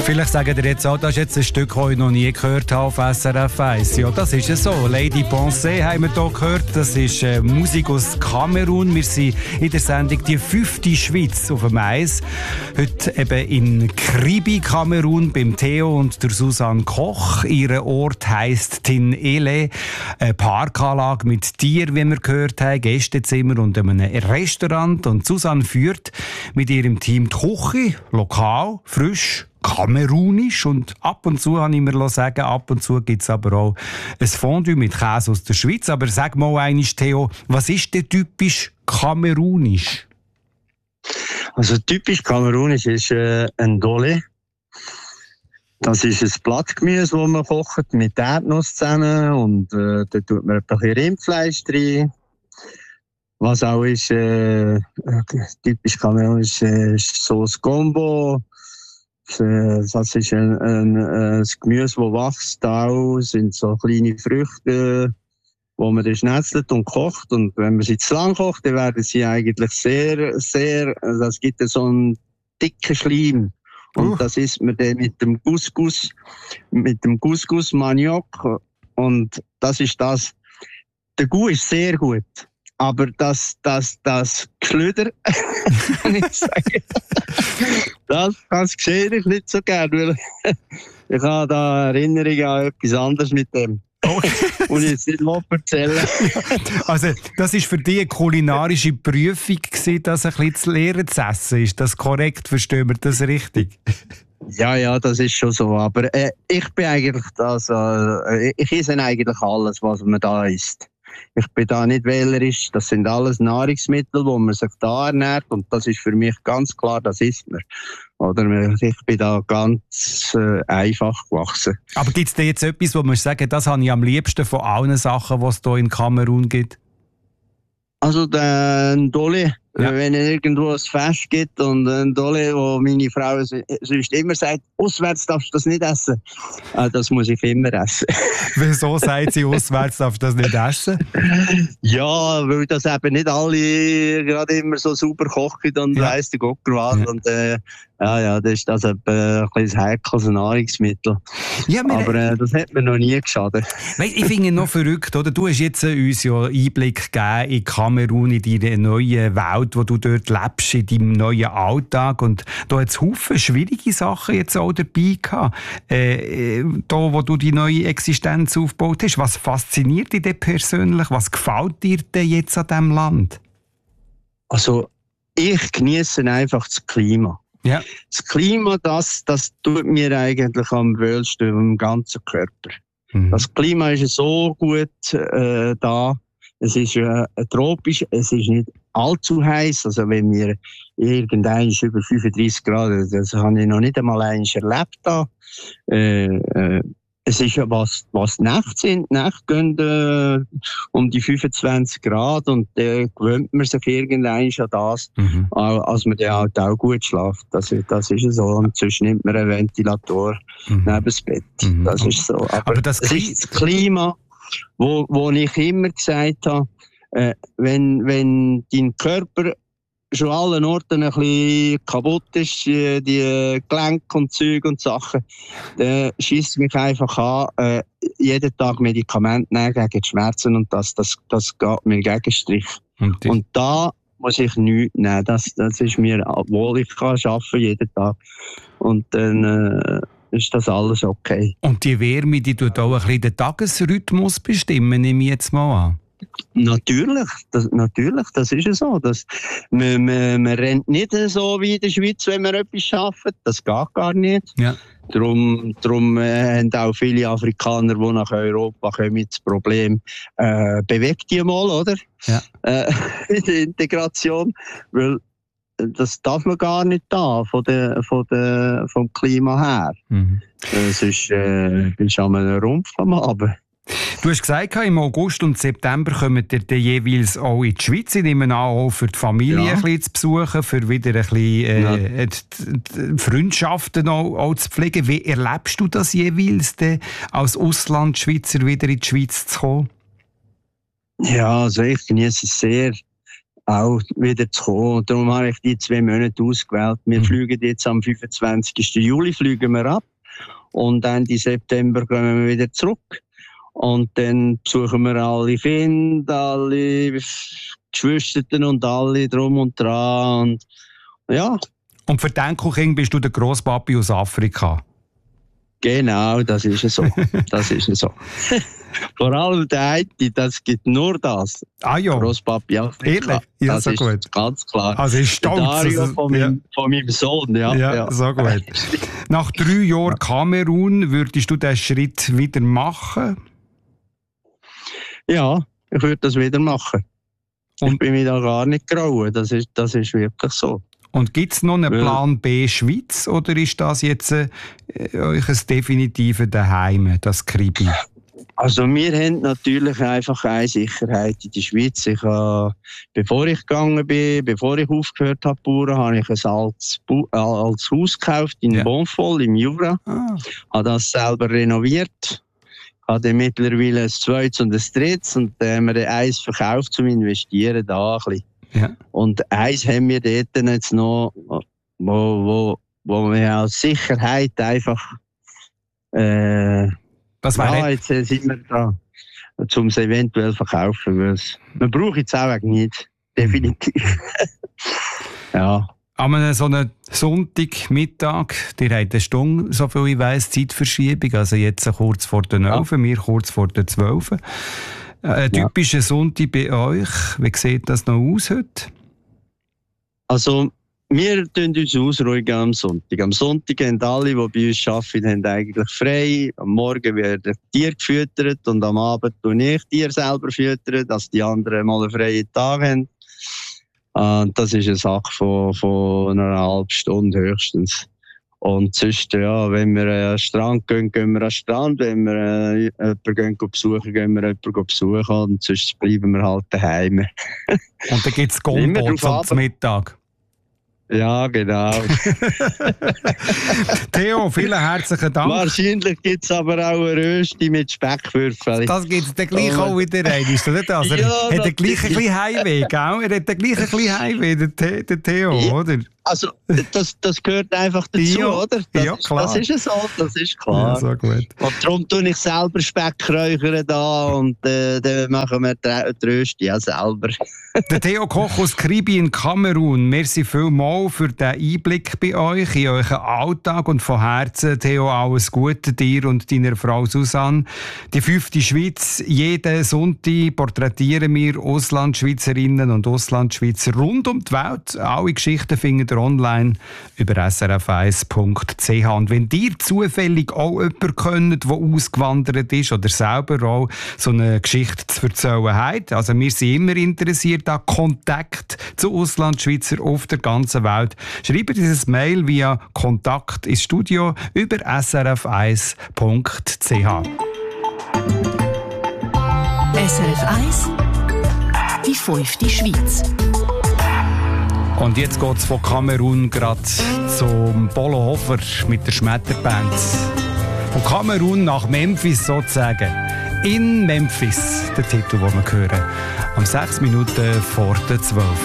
Vielleicht sagen ihr jetzt auch, das ist jetzt ein Stück, das ich noch nie gehört habe auf SRF 1. Ja, das ist ja so. Lady Pensée haben wir hier gehört. Das ist Musik aus Kamerun. Wir sind in der Sendung die 5. Schweiz auf dem Eis. Heute eben in Kribi, Kamerun, beim Theo und der Susanne Koch. Ihr Ort heisst Tinele. Eine Parkanlage mit Tieren, wie wir gehört haben, Gästezimmer und einem Restaurant. Und Susanne führt mit ihrem Team die Küche, lokal, frisch, kamerunisch, und ab und zu, habe ich mir sagen, ab und zu gibt es aber auch ein Fondue mit Käse aus der Schweiz. Aber sag mal einmal, Theo, was ist denn typisch kamerunisch? Also typisch kamerunisch ist ein Dole. Das ist ein Blattgemüse, das man kocht mit Erdnuss zusammen, und da tut man ein bisschen Rindfleisch rein. Was auch ist typisch kamerunisch, ist Sauce Gombo. Das ist ein Gemüse, das wächst. Auch sind so kleine Früchte, wo man dann schnetzelt und kocht. Und wenn man sie zu lang kocht, dann werden sie eigentlich sehr, das gibt so einen dicken Schleim. Und das isst man dann mit dem Couscous Maniok. Und das ist das. Der Goût ist sehr gut. Aber das Geschlüder, kann ich sagen, das sehe ich nicht so gerne, weil ich habe da Erinnerungen an etwas anderes mit dem. Und ich jetzt nicht erzählen. Also, das war für dich eine kulinarische Prüfung, das ein bisschen zu lernen zu essen. Ist das korrekt? Verstehen wir das richtig? Ja, das ist schon so. Aber ich bin eigentlich ich esse eigentlich alles, was man da isst. Ich bin da nicht wählerisch. Das sind alles Nahrungsmittel, wo man sich da ernährt. Und das ist für mich ganz klar, das isst man. Oder ich bin da ganz einfach gewachsen. Aber gibt es da jetzt etwas, wo man sagen, das habe ich am liebsten von allen Sachen, die es hier in Kamerun gibt? Also den Dole, wenn es irgendwo ein Fest gibt und ein Dole, wo meine Frau sonst immer sagt, auswärts darfst du das nicht essen. Das muss ich immer essen. Wieso sagt sie, auswärts darfst du das nicht essen? Ja, weil das eben nicht alle gerade immer so super kochen und weiss der Gott was. Und das ist das ein kleines heikles Nahrungsmittel. Ja, aber das hat mir noch nie geschadet. Ich finde es noch verrückt, oder? Du hast jetzt uns ja Einblick gegeben in Kamerun, in deine neue Welt, wo du dort lebst, in deinem neuen Alltag. Und da hat es viele schwierige Sachen jetzt auch dabei gehabt. Da, wo du die neue Existenz aufgebaut hast. Was fasziniert dich denn persönlich? Was gefällt dir denn jetzt an diesem Land? Also, ich genieße einfach das Klima. Ja. Das Klima, das tut mir eigentlich am wohlsten im ganzen Körper. Mhm. Das Klima ist so gut da. Es ist tropisch, es ist nicht allzu heiß. Also wenn wir irgendwann über 35 Grad, das habe ich noch nicht einmal erlebt da. Es ist ja was Nächte sind. Nächte gehen um die 25 Grad und gewöhnt man sich irgendwann an das, als man dann halt auch gut schläft. Das ist so. Und sonst nimmt man einen Ventilator neben das Bett. Das ist so. Aber das ist das Klima, wo ich immer gesagt habe, wenn dein Körper schon an allen Orten ein bisschen kaputt ist, die Gelenke und Züge und Sachen, dann schiesst mich einfach an, jeden Tag Medikamente nehmen gegen die Schmerzen, und das geht mir gegen Strich. Und da muss ich nichts nehmen. Das ist mir, obwohl ich kann arbeiten jeden Tag. Und dann ist das alles okay. Und die Wärme, die tut auch ein bisschen den Tagesrhythmus bestimmen, nehme ich jetzt mal an. Natürlich, das ist ja so. Man rennt nicht so wie in der Schweiz, wenn man etwas arbeitet. Das geht gar nicht. Ja. Darum haben auch viele Afrikaner, die nach Europa kommen, das Problem, bewegt die mal, oder? Ja. In der Integration. Weil das darf man gar nicht da, vom Klima her. Sonst bist du an einem Rumpf am Abend. Du hast gesagt, im August und September kommen ihr jeweils auch in die Schweiz. Ich nehme an, auch für die Familie ein bisschen zu besuchen, für wieder ein bisschen die Freundschaften auch zu pflegen. Wie erlebst du das jeweils, als Auslandschweizer wieder in die Schweiz zu kommen? Ja, also ich genieße es sehr. auch wieder zu kommen. Darum habe ich die 2 Monate ausgewählt. Wir fliegen jetzt am 25. Juli fliegen wir ab und Ende September gehen wir wieder zurück. Und dann besuchen wir alle Finden, alle Geschwister und alle drum und dran. Und, ja. Und für den Enkelkind bist du der Grosspapi aus Afrika? Genau, das ist es so. Das ist es so. Vor allem der eine, das gibt nur das. Ah ja. Grosspapi Afrika. Ehrlich? Ja, das so ist gut. Ganz klar. Also ist stolz. Dario von meinem Sohn, ja. Ja, so gut. Nach 3 Jahren Kamerun, würdest du diesen Schritt wieder machen? Ja, ich würde das wieder machen. Und ich bin mir da gar nicht grauen. Das ist wirklich so. Und gibt es noch einen Plan B Schweiz oder ist das jetzt euch ein definitives Daheim, das Kribi? Also wir haben natürlich einfach eine Sicherheit in der Schweiz. Bevor ich gegangen bin, bevor ich aufgehört habe, Bauern, habe ich ein altes Haus gekauft in Bonfol im Jura. Habe das selber renoviert. Habe mittlerweile ein zweites und ein drittes und haben wir eins verkauft zum Investieren da ein bisschen. Ja. Und eins haben wir dort jetzt noch, wo wir als Sicherheit einfach jetzt sind wir da, um es eventuell zu verkaufen. Man braucht es auch nicht, definitiv. Ja. An so einem Sonntagmittag, ihr habt eine Stunde, so viel ich weiss, Zeitverschiebung, also jetzt kurz vor der 11, wir kurz vor der 12. Ein typischer Sonntag bei euch, wie sieht das noch aus heute? Also, wir tun uns ausruhigen am Sonntag. Am Sonntag haben alle, die bei uns arbeiten, haben eigentlich frei. Am Morgen werden Tiere gefüttert und am Abend tue ich Tiere selber füttern, dass die anderen mal einen freien Tag haben. Und das ist eine Sache von einer halben Stunde höchstens. Und sonst, ja, wenn wir an den Strand gehen, gehen wir an den Strand. Wenn wir jemanden besuchen, gehen wir jemanden besuchen. Und sonst bleiben wir halt daheim. Und dann gibt es Gombo zum Mittag. Ja, genau. Theo, vielen herzlichen Dank. Wahrscheinlich gibt es aber auch eine Rösti mit Speckwürfeln. Das gibt es dann gleich auch wieder rein. Ist das nicht das? Er hat den gleichen Heimweh, gell? Er hat den gleichen Heimweh, der Theo, oder? Also, das gehört einfach dazu, oder? Klar. Das ist so, das ist klar. Ja, so gut. Und darum tue ich selber Speckräuchern da und dann machen wir die Rösti ja selber. Der Theo Koch aus Kribi in Kamerun, merci vielmals für den Einblick bei euch in euren Alltag und von Herzen, Theo, alles Gute dir und deiner Frau Susanne. Die 5. Schweiz, jeden Sonntag porträtieren wir Auslandschweizerinnen und Auslandschweizer rund um die Welt. Alle Geschichten findet ihr online über srf1.ch. Und wenn ihr zufällig auch jemanden kennt, der ausgewandert ist oder selber auch so eine Geschichte zu erzählen hat, also wir sind immer interessiert an Kontakt zu Auslandschweizer auf der ganzen Welt, schreibt dieses Mail via Kontakt ins Studio über srf1.ch. SRF 1, die 5. Schweiz. Und jetzt geht es von Kamerun gerade zum Polo Hofer mit der Schmetterband. Von Kamerun nach Memphis sozusagen. In Memphis, der Titel, den wir hören. Um 6 Minuten vor der 12.